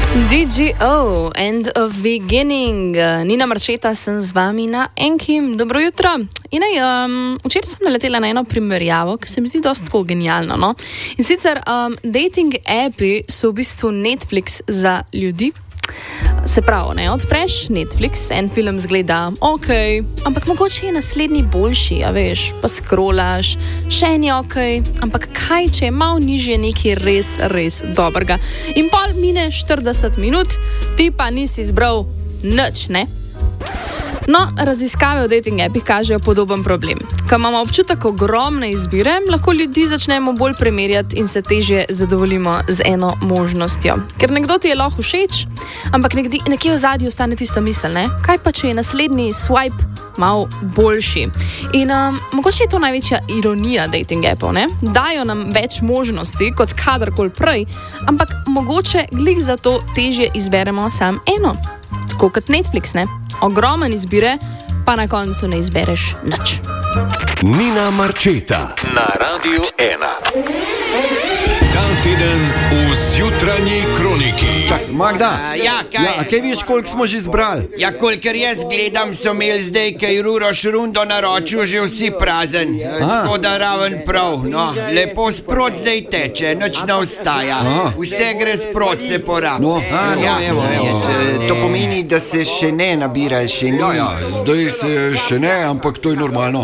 DGO, End of Beginning. Nina Marčeta sem z vami na Enkim. Dobro jutro. Včeraj sem naletela na eno primerjavo, ki se mi zdi dosti tako genialno. No? In sicer dating appi so v bistvu Netflix za ljudi. Se pravi, ne, odpreš Netflix, en film zgleda ok, ampak mogoče je naslednji boljši, a veš, pa scrollaš, še en je ok, ampak kaj, če je malo nižje nekaj res, res dobrega. In pol mine 40 minut, ti pa nisi izbral nič, ne? No, raziskave o dating appih kažejo podoben problem. Ko imamo občutek ogromne izbire, lahko ljudi začnemo bolj primerjati in se težje zadovoljimo z eno možnostjo. Ker nekdo ti je lahko všeč, ampak nekje v zadju ostane tista misel, ne? Kaj pa, če je naslednji swipe malo boljši? In mogoče je to največja ironija dating appov, ne? Dajo nam več možnosti kot kadarkoli prej, ampak mogoče glih zato težje izberemo sam eno. Tako kot Netflix, ne? Ogromen izbire, pa na koncu ne izbereš nič. Nina Marčeta na Radiu 1. Ta teden v Zjutranji kroniki. Čak, Magda, kaj viš, koliko smo že zbrali? Ja, kolikor jaz gledam, so imeli zdaj, kaj Ruroš rundo naročil, že vsi prazen. Tako da raven prav, no. Lepo sprot zdaj teče, nič ne ostaja. Vse gre sprot, se porabi. Evo. To pomeni, da se še ne nabira, še ni. Zdaj se še ne, ampak to je normalno.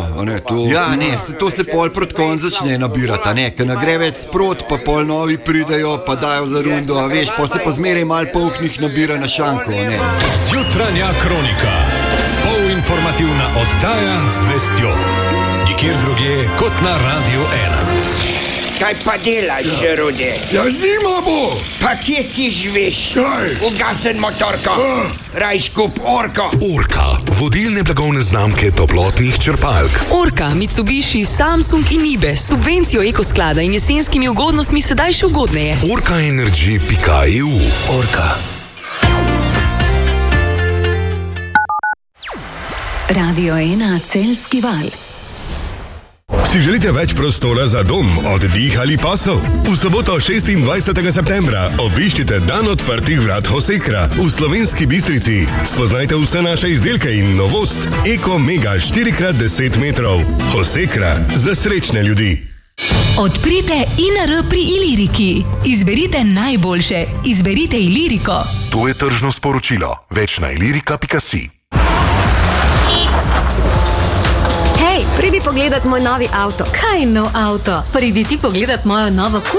To se pol proti koncu začne nabirati, ne? Ker ne gre več sprot, pa pol novi pridejo, pa dajo za rundo, a veš, pa se pa zmeraj malo polhnih nabira na šanko, ne? Zjutranja kronika. Polinformativna oddaja z vestjo. Nikjer drugje kot na Radiu 1. Kaj pa delaš, Rude? Ja, zima bo! Pa kje ti živiš? Kaj? Ugasen motorko. Rajš kup Orko. Orka, vodilne blagovne znamke toplotnih črpalk. Orka, Mitsubishi, Samsung in Nibe s subvencijo ekosklada in jesenskimi ugodnostmi sedaj še ugodneje. Orkaenergy.eu. Orka. Radio 1 Celjski val. Si želite več prostora za dom, oddih ali pasov? V soboto 26. septembra obiščite dan odprtih vrat Hosekra v Slovenski Bistrici. Spoznajte vse naše izdelke in novost Eko Mega 4x10 metrov. Hosekra za srečne ljudi. Odprite INR pri Iliriki. Izberite najboljše. Izberite Iliriko. To je tržno sporočilo. Več na ilirika.si. Pridi pogledat moj novi avto. Kaj nov avto? Pridi ti pogledat mojo novo